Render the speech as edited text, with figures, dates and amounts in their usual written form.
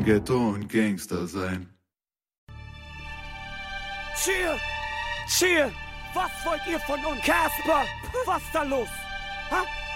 Ghetto und Gangster sein. Cheer! Was wollt ihr von uns? Casper, was da los? Ha?